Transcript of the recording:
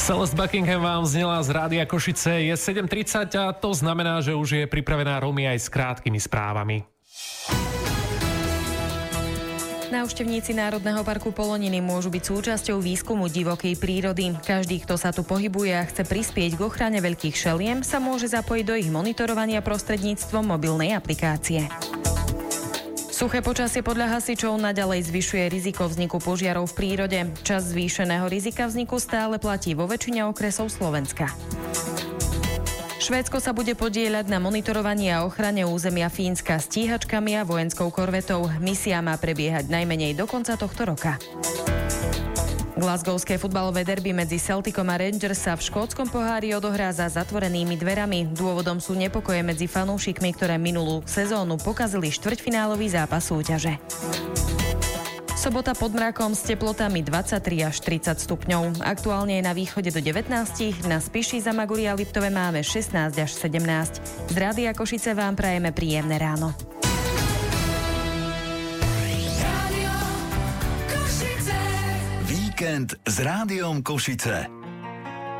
Celeste Buckingham vám znela z Rádia Košice. Je 7:30 a to znamená, že už je pripravená Romy aj s krátkými správami. Návštevníci Národného parku Poloniny môžu byť súčasťou výskumu divokej prírody. Každý, kto sa tu pohybuje a chce prispieť k ochrane veľkých šeliem, sa môže zapojiť do ich monitorovania prostredníctvom mobilnej aplikácie. Suché počasie podľa hasičov naďalej zvyšuje riziko vzniku požiarov v prírode. Časť zvýšeného rizika vzniku stále platí vo väčšine okresov Slovenska. Švédsko sa bude podieľať na monitorovaní a ochrane územia Fínska stíhačkami a vojenskou korvetou. Misia má prebiehať najmenej do konca tohto roka. Glasgowské futbalové derby medzi Celticom a Rangers sa v škótskom pohári odohrá za zatvorenými dverami. Dôvodom sú nepokoje medzi fanúšikmi, ktoré minulú sezónu pokazili štvrťfinálový zápas súťaže. Sobota pod mrakom s teplotami 23 až 30 stupňov. Aktuálne je na východe do 19, na Spiši, Zamaguri a Liptove máme 16 až 17. Z Rádia Košice vám prajeme príjemné ráno. Víkend s Rádiom Košice.